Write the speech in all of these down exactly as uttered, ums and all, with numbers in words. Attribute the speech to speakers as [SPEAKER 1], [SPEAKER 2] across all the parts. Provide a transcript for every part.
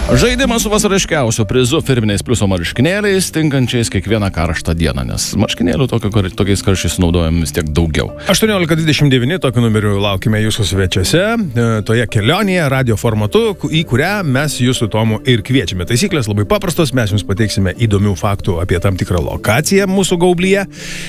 [SPEAKER 1] Žaidimas su vasariškiausiu prizu firminiais pliuso marškinėliais, tinkančiais kiekvieną karštą dieną, nes marškinėlių tokio, tokiais karščiais naudojam vis tiek daugiau.
[SPEAKER 2] aštuoniolika dvidešimt devyni tokiu numeriu laukime jūsų svečiuose, toje kelionėje, radio formatu, į kurią mes jūsų Tomu ir kviečiame. Taisyklės labai paprastos, mes jums pateiksime įdomių faktų apie tam tikrą lokaciją mūsų gaublyje,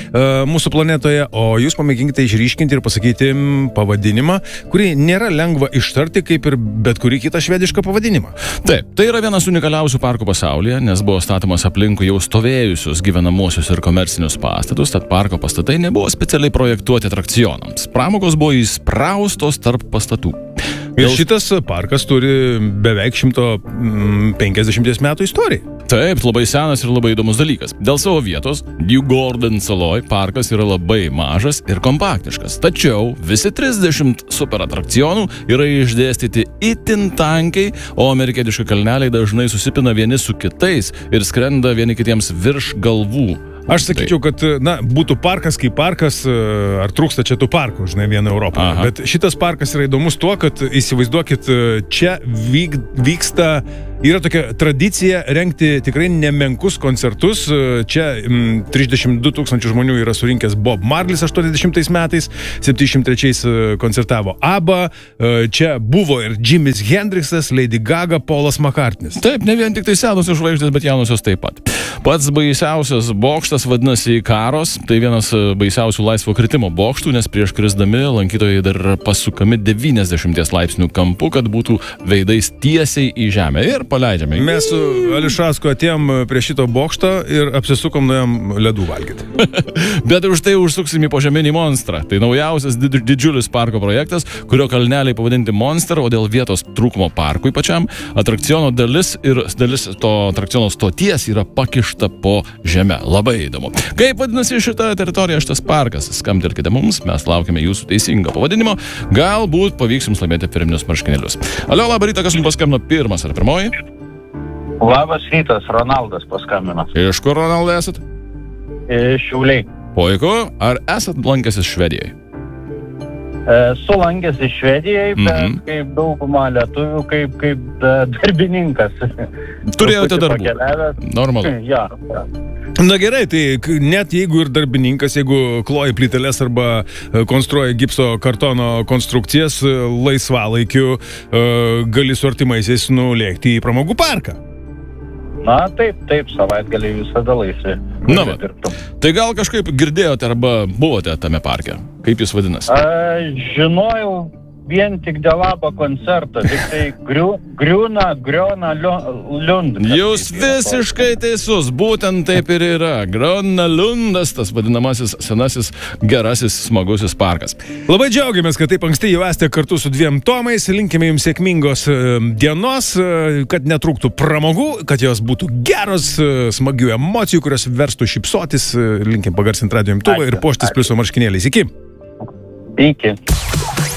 [SPEAKER 2] mūsų planetoje, o jūs pamėginkite išryškinti ir pasakyti pavadinimą, kurį nėra lengva ištarti kaip ir bet kurį kitą švedišką pavadinimą.
[SPEAKER 1] Taip. Tai yra vienas unikaliausių parkų pasaulyje, nes buvo statomas aplinkui jau stovėjusius gyvenamosius ir komercinius pastatus, tad parko pastatai nebuvo specialiai projektuoti atrakcionams. Pramogos buvo įspraustos tarp pastatų.
[SPEAKER 2] Ir Dėl... šitas parkas turi beveik šimto penkiasdešimties metų istoriją.
[SPEAKER 1] Taip, labai senas ir labai įdomus dalykas. Dėl savo vietos, Djurgården saloj parkas yra labai mažas ir kompaktiškas. Tačiau visi trisdešimt super atrakcionų yra išdėstyti itin tankiai, o amerikietiški kalneliai dažnai susipina vieni su kitais ir skrenda vieni kitiems virš galvų.
[SPEAKER 2] Aš sakyčiau, kad, na, būtų parkas kaip parkas, ar trūksta čia tų parkų, žinai, vieną Europoje. Aha. Bet šitas parkas yra įdomus tuo, kad įsivaizduokit, čia vyk, vyksta, yra tokia tradicija rengti tikrai nemenkus koncertus. Čia m, trisdešimt du tūkstančių žmonių yra surinkęs Bob Marleys aštuoniasdešimtais metais, septyniasdešimt trečiais koncertavo ABBA, čia buvo ir Jimis Hendrixas, Lady Gaga, Paulas McCartney's.
[SPEAKER 1] Taip, ne vien tik tai senusios žvaigždės, bet jaunosios taip pat. Pats baisiausias bokštas vadinasi Ikaros, tai vienas baisiausių laisvo kritimo bokštų, nes prieš krisdami lankytojai dar pasukami devyniasdešimties laipsnių kampu, kad būtų veidais tiesiai į žemę ir paleidžiame.
[SPEAKER 2] Mes su Ališasku atėjom prie šito bokšto ir apsisukom nuėjom ledų valgyti.
[SPEAKER 1] Bet už tai užsuksim į požeminį monstrą. Tai naujausias did didžiulis parko projektas, kurio kalneliai pavadinti Monster, o dėl vietos trūkumo parkui pačiam, atrakciono dalis ir dalis to atrakciono stoties yra pakišta po žemę. Labai įdomu. Kaip vadinasi šita teritorija, šitas parkas? Skambtelkite mums, mes laukiame jūsų teisingo pavadinimo. Galbūt pavyks jums laimėti firminius marškinėlius. Alio, labą rytą, kas jums paskambino, pirmas ar pirmoji?
[SPEAKER 3] Labas rytas, Ronaldas paskambino.
[SPEAKER 1] Iš kur, Ronaldai, esat?
[SPEAKER 3] Iš Šiauliai.
[SPEAKER 1] Puiku. Ar esat lankęsis Švedijoje?
[SPEAKER 3] Esu lankęsis Švedijai, bet
[SPEAKER 1] Mhm.
[SPEAKER 3] kaip dauguma lietuvių, kaip, kaip darbininkas.
[SPEAKER 1] Turėjote darbų?
[SPEAKER 3] Pakeliavęs.
[SPEAKER 1] Normalu.
[SPEAKER 3] Ja.
[SPEAKER 2] Na gerai, tai net jeigu ir darbininkas, jeigu kloji plyteles arba konstruoja gipso kartono konstrukcijas, laisvalaikiu gali su artimaisiais nulėkti į pramogų parką.
[SPEAKER 3] Na taip, taip, savaitgalį visada laisvi.
[SPEAKER 1] Na, va. Tai gal kažkaip girdėjote arba buvote tame parke? Kaip jis vadinasi?
[SPEAKER 3] A, žinojau vien tik dėl ABBA koncerto, tik tai griu, griūna, griona, liund.
[SPEAKER 1] Jūs visiškai teisus, būtent taip ir yra. Grona Lundas, tas vadinamasis senasis, gerasis, smagusis parkas.
[SPEAKER 2] Labai džiaugiamės, kad taip anksti jau esate kartu su dviem Tomais, linkime jums sėkmingos dienos, kad netrūktų pramogų, kad jos būtų geros, smagių emocijų, kurios verstų šypsotis, linkim pagarsinti radio imtuvą ir puoštis pliuso marškinėliais. Iki.
[SPEAKER 3] Iki.